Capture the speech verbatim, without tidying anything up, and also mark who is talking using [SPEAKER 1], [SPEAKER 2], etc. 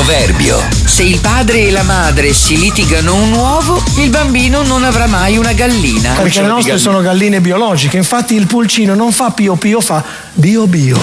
[SPEAKER 1] Proverbio. Se il padre e la madre si litigano un uovo, il bambino non avrà mai una gallina.
[SPEAKER 2] Perché le nostre sono galline biologiche, infatti il pulcino non fa pio pio, fa bio bio.